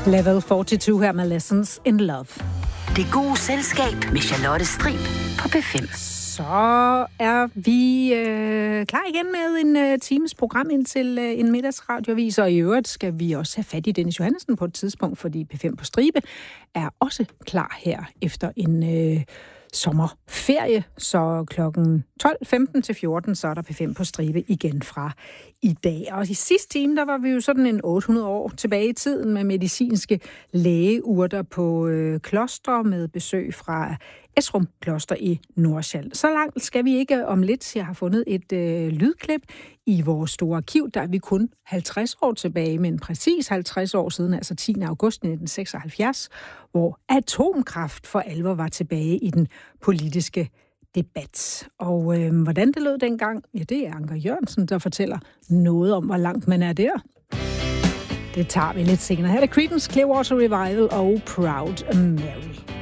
Level 42 her med Lessons in Love. Det gode selskab med Charlotte Strib på P5. Så er vi klar igen med en times program indtil en middagsradioavis, og i øvrigt skal vi også have fat i Dennis Johannessen på et tidspunkt, fordi P5 på stribe er også klar her efter en sommerferie, så klokken 12.15 til 14, så er der P5 på stribe igen fra i dag. Og i sidste time, der var vi jo sådan en 800 år tilbage i tiden med medicinske lægeurter på klostre med besøg fra Esrum Kloster i Nordsjælland. Så langt skal vi ikke om lidt. Jeg har fundet et lydklip i vores store arkiv, der er vi kun 50 år tilbage, men præcis 50 år siden, altså 10. august 1976, hvor atomkraft for alvor var tilbage i den politiske debat. Og hvordan det lød dengang, ja, det er Anker Jørgensen, der fortæller noget om, hvor langt man er der. Det tager vi lidt senere. Her er Creedence Clearwater Revival og Proud Mary.